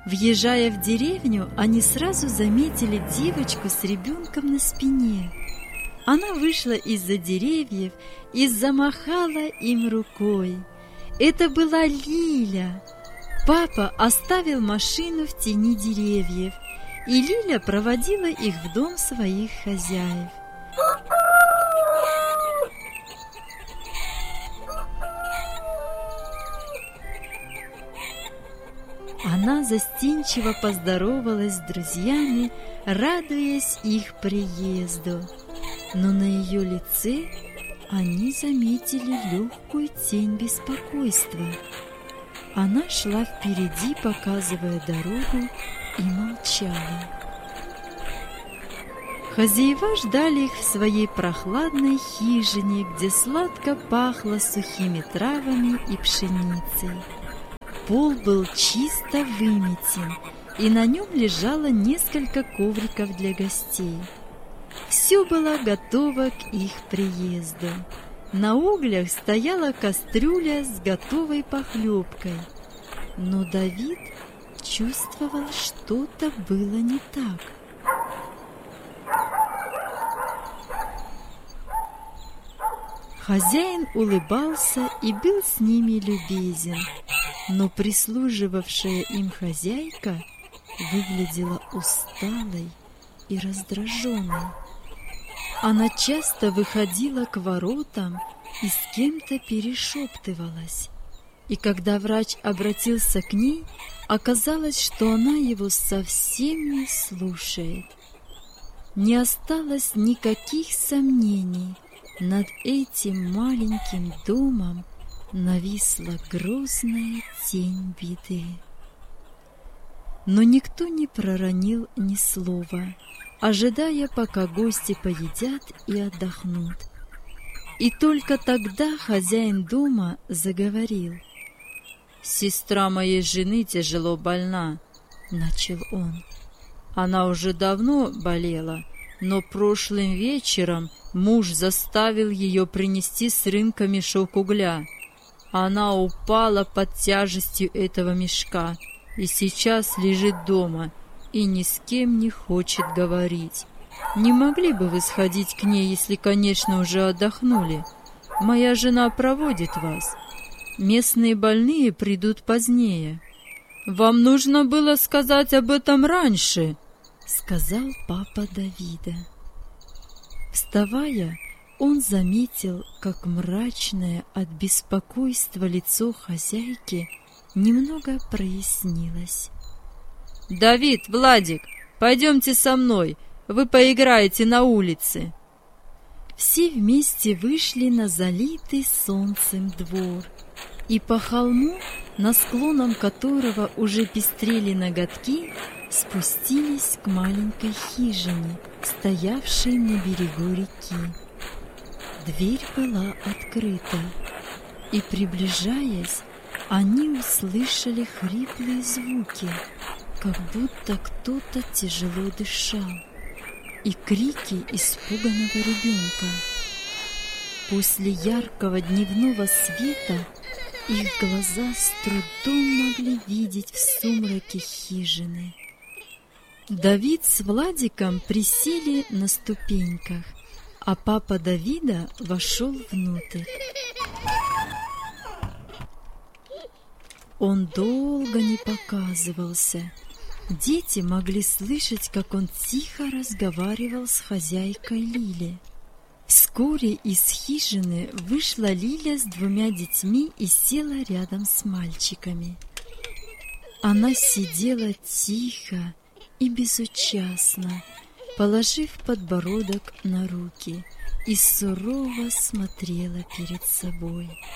Въезжая в деревню, они сразу заметили девочку с ребенком на спине. Она вышла из-за деревьев и замахала им рукой. Это была Лиля. Папа оставил машину в тени деревьев, и Лиля проводила их в дом своих хозяев. Она застенчиво поздоровалась с друзьями, радуясь их приезду. Но на ее лице они заметили легкую тень беспокойства. Она шла впереди, показывая дорогу, и молчала. Хозяева ждали их в своей прохладной хижине, где сладко пахло сухими травами и пшеницей. Пол был чисто выметен, и на нем лежало несколько ковриков для гостей. Все было готово к их приезду. На углях стояла кастрюля с готовой похлебкой. Но Давид чувствовал, что-то было не так. Хозяин улыбался и был с ними любезен, но прислуживавшая им хозяйка выглядела усталой и раздраженной. Она часто выходила к воротам и с кем-то перешептывалась. И когда врач обратился к ней, оказалось, что она его совсем не слушает. Не осталось никаких сомнений. Над этим маленьким домом нависла грозная тень беды. Но никто не проронил ни слова, ожидая, пока гости поедят и отдохнут. И только тогда хозяин дома заговорил. «Сестра моей жены тяжело больна», — начал он. «Она уже давно болела, но прошлым вечером муж заставил ее принести с рынка мешок угля. Она упала под тяжестью этого мешка и сейчас лежит дома и ни с кем не хочет говорить. Не могли бы вы сходить к ней, если, конечно, уже отдохнули? Моя жена проводит вас. Местные больные придут позднее». «Вам нужно было сказать об этом раньше», — сказал папа Давида. Вставая, он заметил, как мрачное от беспокойства лицо хозяйки немного прояснилось. «Давид, Владик, пойдемте со мной, вы поиграете на улице». Все вместе вышли на залитый солнцем двор, и по холму, на склонам которого уже пестрели ноготки, спустились к маленькой хижине, стоявшей на берегу реки. Дверь была открыта, и, приближаясь, они услышали хриплые звуки, как будто кто-то тяжело дышал, и крики испуганного ребенка. После яркого дневного света их глаза с трудом могли видеть в сумраке хижины. Давид с Владиком присели на ступеньках, а папа Давида вошел внутрь. Он долго не показывался. Дети могли слышать, как он тихо разговаривал с хозяйкой Лили. Вскоре из хижины вышла Лиля с 2 детьми и села рядом с мальчиками. Она сидела тихо и безучастно, положив подбородок на руки, и сурово смотрела перед собой.